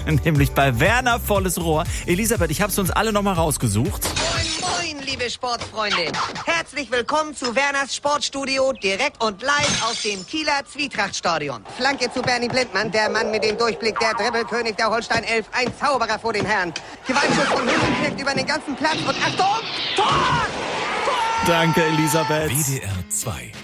Nämlich bei Werner Volles Rohr. Elisabeth, ich habe es uns alle nochmal rausgesucht. Moin, moin, liebe Sportfreunde. Herzlich willkommen zu Werners Sportstudio, direkt und live aus dem Kieler Zwietrachtstadion. Flanke zu Bernie Blindmann, der Mann mit dem Durchblick, der Dribbelkönig der Holstein 11, ein Zauberer vor den Herren. Gewaltschuss von Höhenknecht über den ganzen Platz und Achtung, Tor! Danke, Elisabeth. WDR 2